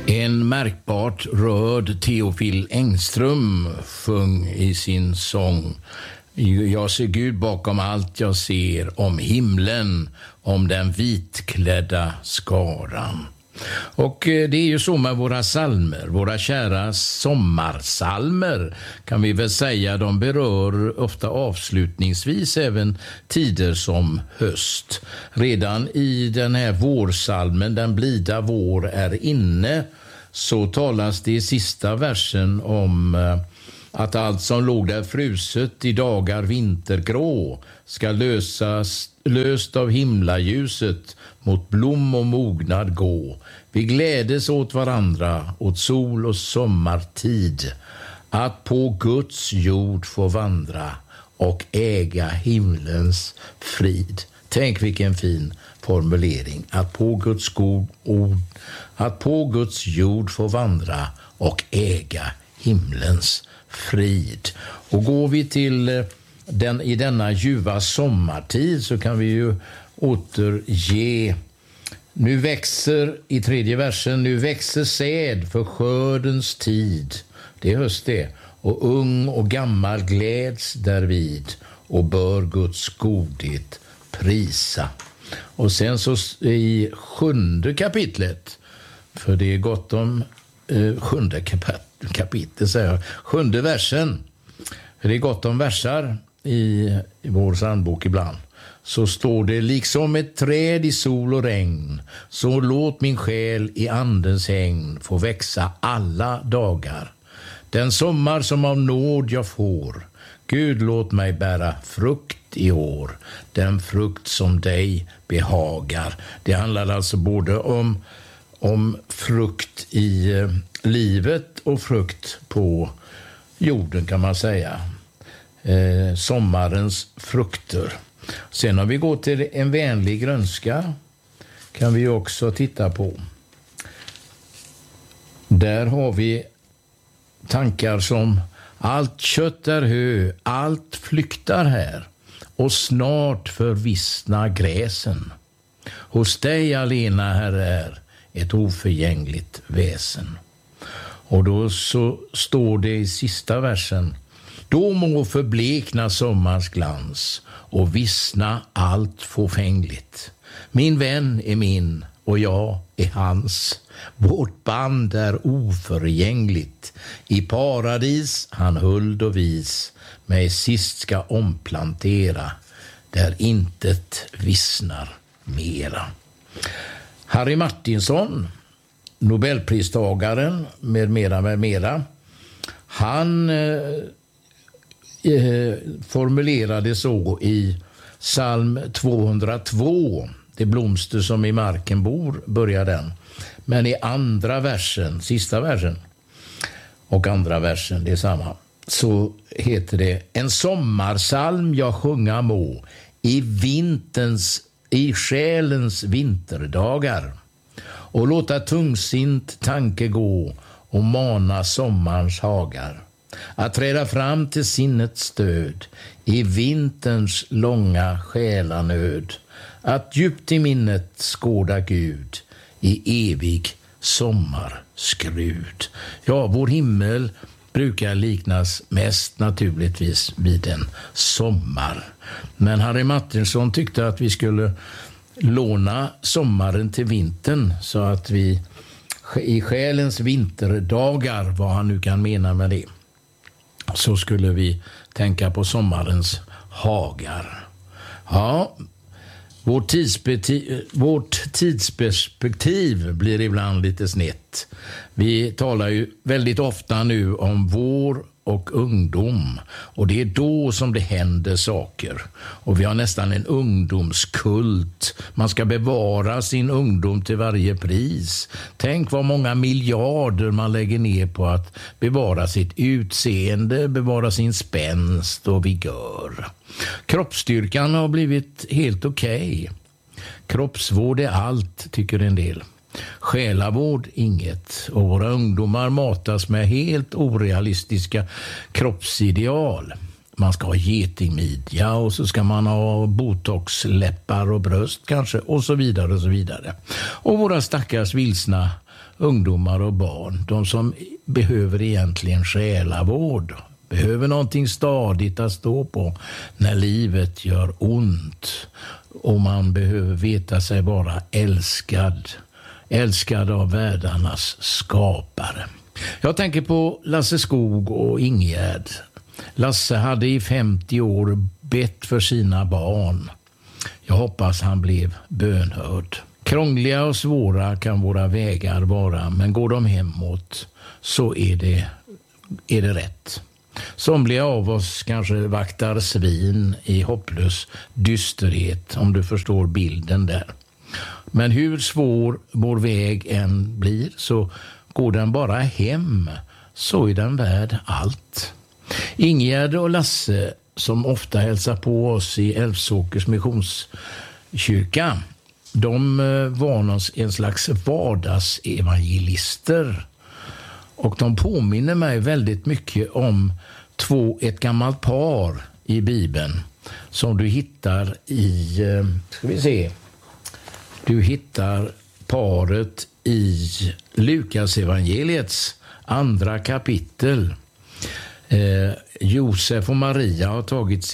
En märkbart rörd Theofil Engström sjöng i sin sång: jag ser Gud bakom allt jag ser, om himlen, om den vitklädda skaran. Och det är ju så med våra salmer, våra kära sommarsalmer kan vi väl säga. De berör ofta avslutningsvis även tider som höst. Redan i den här vårsalmen, den blida vår är inne, så talas det i sista versen om att allt som låg där fruset i dagar vintergrå ska löst av himlaljuset mot blom och mognad gå. Vi glädes åt varandra, åt sol och sommartid, att på Guds jord få vandra och äga himlens frid. Tänk vilken fin formulering, att på Guds jord få vandra och äga himlens frid. Och går vi till i denna ljuva sommartid så kan vi ju återge: nu växer, i tredje versen, nu växer säd för skördens tid. Det är höst det. Och ung och gammal gläds därvid och bör Guds godhet prisa. Och sen så i 7:e kapitlet, för det är gott om 7:e kapitel säger jag, 7:e versen, för det är gott om versar i vår sandbok ibland, så står det: liksom ett träd i sol och regn, så låt min själ i andens hägn få växa alla dagar. Den sommar som av nåd jag får, Gud låt mig bära frukt i år, den frukt som dig behagar. Det handlar alltså både om frukt i livet och frukt på jorden kan man säga. Sommarens frukter. Sen om vi går till en vänlig grönska kan vi också titta på. Där har vi tankar som: allt kött är hö, allt flyktar här, och snart förvissna gräsen. Hos dig alena här är ett oförgängligt väsen. Och då så står det i sista versen: då må förblekna sommarens glans och vissna allt fåfängligt. Min vän är min och jag är hans. Vårt band är oförgängligt. I paradis han huld och vis mig sist ska omplantera, där intet vissnar mera. Harry Martinson, Nobelpristagaren med mera, han formulerade så i psalm 202, det blomster som i marken bor, börjar den. Men i andra versen, sista versen och andra versen, det är samma, så heter det: en sommarsalm jag sjunga må i själens vinterdagar, och låta tungsint tanke gå och mana sommarens hagar, att träda fram till sinnets stöd i vinterns långa själanöd, att djupt i minnet skåda Gud i evig sommarskrud. Ja, vår himmel brukar liknas mest naturligtvis vid en sommar. Men Harry Martinson tyckte att vi skulle låna sommaren till vintern, så att vi i själens vinterdagar, vad han nu kan mena med det, så skulle vi tänka på sommarens hagar. Ja, vårt tidsperspektiv blir ibland lite snett. Vi talar ju väldigt ofta nu om vår och ungdom, och det är då som det händer saker. Och vi har nästan en ungdomskult. Man ska bevara sin ungdom till varje pris. Tänk vad många miljarder man lägger ner på att bevara sitt utseende, bevara sin spänst och vigör. Kroppsstyrkan har blivit helt okej. Kroppsvård är allt, tycker en del. Själavård inget, och våra ungdomar matas med helt orealistiska kroppsideal. Man ska ha getingmidja och så ska man ha botoxläppar och bröst kanske, och så vidare och så vidare. Och våra stackars vilsna ungdomar och barn, de som behöver egentligen själavård, behöver någonting stadigt att stå på när livet gör ont och man behöver veta sig vara älskad av världarnas skapare. Jag tänker på Lasse Skog och Ingegärd. Lasse hade i 50 år bett för sina barn. Jag hoppas han blev bönhörd. Krångliga och svåra kan våra vägar vara, men går de hemåt så är det rätt. Somliga av oss kanske vaktar svin i hopplös dysterhet, om du förstår bilden där. Men hur svår vår väg än blir så går den bara hem, så är den värd allt. Ingegärd och Lasse, som ofta hälsar på oss i Älvsåkers missionskyrka, de var en slags vardagsevangelister. Och de påminner mig väldigt mycket om ett gammalt par i Bibeln som du hittar i, du hittar paret i Lukas evangeliets 2 kapitel. Josef och Maria har tagit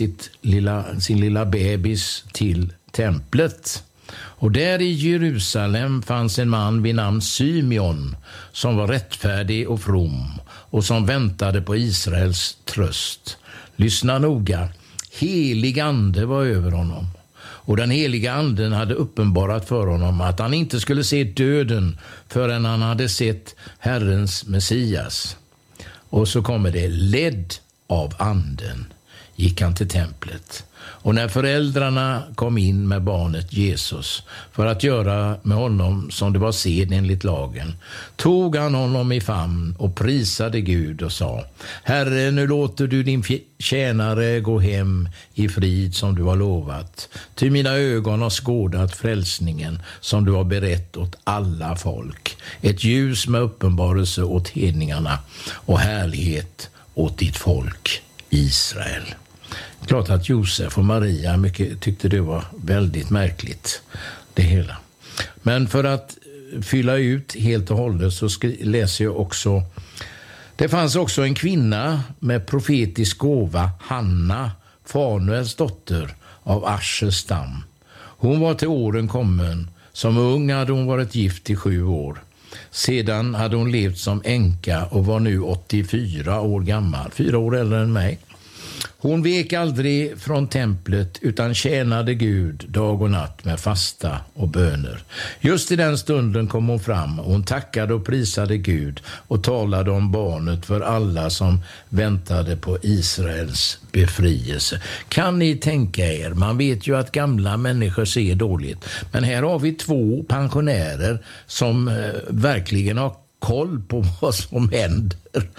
sin lilla bebis till templet. Och där i Jerusalem fanns en man vid namn Symeon som var rättfärdig och from och som väntade på Israels tröst. Lyssna noga. Helig ande var över honom. Och den heliga anden hade uppenbarat för honom att han inte skulle se döden förrän han hade sett Herrens Messias. Och så kommer det: ledd av anden gick han till templet. Och när föräldrarna kom in med barnet Jesus för att göra med honom som det var sed enligt lagen, tog han honom i famn och prisade Gud och sa: Herre, nu låter du din tjänare gå hem i frid som du har lovat. Ty mina ögon har skådat frälsningen som du har berett åt alla folk. Ett ljus med uppenbarelse åt hedningarna och härlighet åt ditt folk Israel. Klart att Josef och Maria tyckte det var väldigt märkligt det hela. Men för att fylla ut helt och hållet så läser jag också: det fanns också en kvinna med profetisk gåva, Hanna, Fanuels dotter av Aschers stam. Hon var till åren kommen. Som ung hade hon varit gift i 7 år. Sedan hade hon levt som änka och var nu 84 år gammal, 4 år äldre än mig. Hon vek aldrig från templet utan tjänade Gud dag och natt med fasta och böner. Just i den stunden kom hon fram och hon tackade och prisade Gud och talade om barnet för alla som väntade på Israels befrielse. Kan ni tänka er, man vet ju att gamla människor ser dåligt, men här har vi 2 pensionärer som verkligen har koll på vad som händer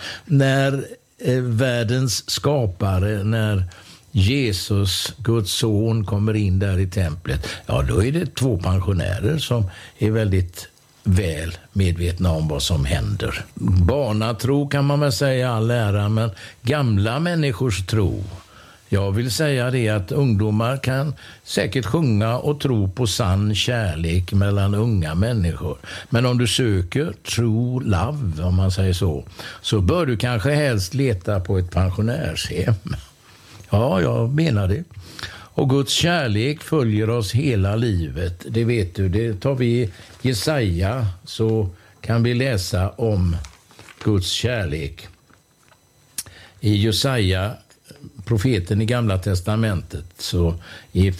när världens skapare, när Jesus, Guds son, kommer in där i templet. Ja, då är det 2 pensionärer som är väldigt väl medvetna om vad som händer. Barnatro kan man väl säga all ära, men gamla människors tro. Jag vill säga det att ungdomar kan säkert sjunga och tro på sann kärlek mellan unga människor. Men om du söker true love, om man säger så bör du kanske helst leta på ett pensionärshem. Ja, jag menar det. Och Guds kärlek följer oss hela livet. Det vet du, det tar vi i Jesaja, så kan vi läsa om Guds kärlek. I Jesaja, profeten i Gamla testamentet, så i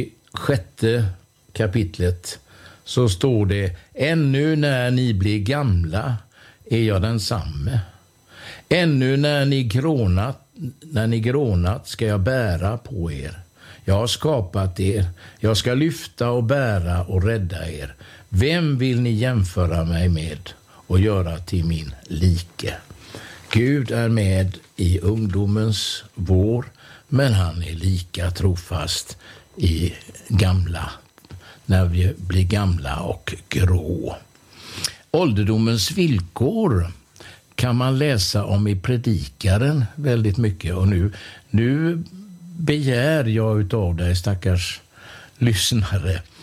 46 kapitlet så står det: ännu när ni blir gamla är jag densamme. Ännu när ni grånat ska jag bära på er. Jag har skapat er. Jag ska lyfta och bära och rädda er. Vem vill ni jämföra mig med och göra till min like? Gud är med i ungdomens vår, men han är lika trofast i när vi blir gamla och grå. Ålderdomens villkor kan man läsa om i Predikaren väldigt mycket. Och nu begär jag utav dig, stackars lyssnare,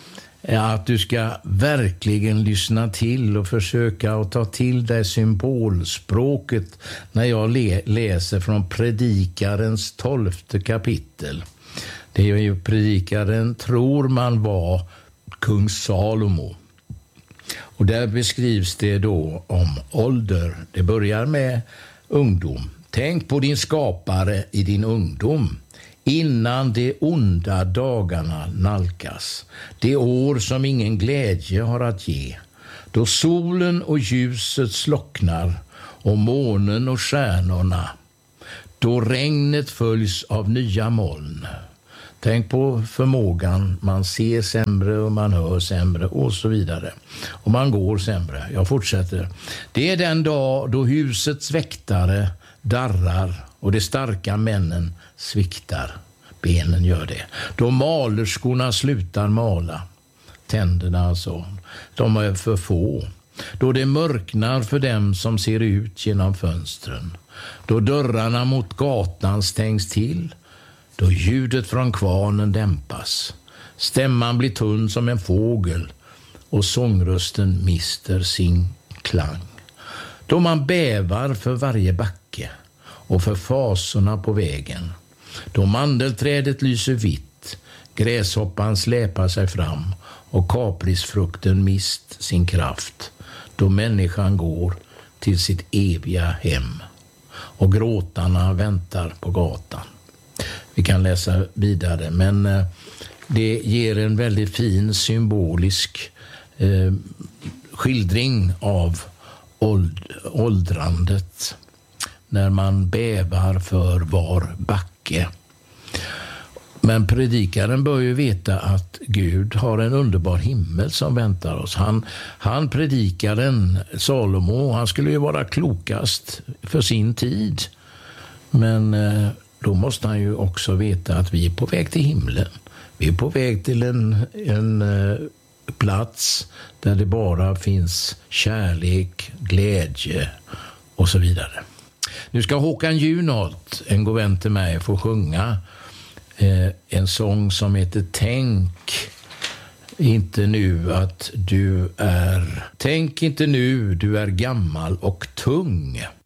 att du ska verkligen lyssna till och försöka att ta till dig symbolspråket när jag läser från Predikarens 12:e kapitel. Det är ju Predikaren, tror man, var kung Salomo. Och där beskrivs det då om ålder. Det börjar med ungdom. Tänk på din skapare i din ungdom, innan de onda dagarna nalkas, det år som ingen glädje har att ge, då solen och ljuset slocknar och månen och stjärnorna, då regnet följs av nya moln. Tänk på förmågan, man ser sämre och man hör sämre och så vidare. Och man går sämre. Jag fortsätter. Det är den dag då husets väktare darrar och de starka männen sviktar. Benen gör det. Då malerskorna slutar mala. Tänderna alltså, de är för få. Då det mörknar för dem som ser ut genom fönstren. Då dörrarna mot gatan stängs till. Då ljudet från kvarnen dämpas. Stämman blir tunn som en fågel och sångrösten mister sin klang. Då man bävar för varje backe och för fasorna på vägen. Då mandelträdet lyser vitt, gräshoppan släpar sig fram och kaprisfrukten mist sin kraft. Då människan går till sitt eviga hem och gråtarna väntar på gatan. Vi kan läsa vidare, men det ger en väldigt fin symbolisk skildring av åldrandet när man bävar för var backe. Men predikaren bör ju veta att Gud har en underbar himmel som väntar oss. Han predikaren, Salomo, han skulle ju vara klokast för sin tid. Men då måste han ju också veta att vi är på väg till himlen. Vi är på väg till en plats där det bara finns kärlek, glädje och så vidare. Nu ska Håkan Juholt, en god vän till mig, få sjunga en sång som heter Tänk inte nu att du är... Tänk inte nu du är gammal och tung.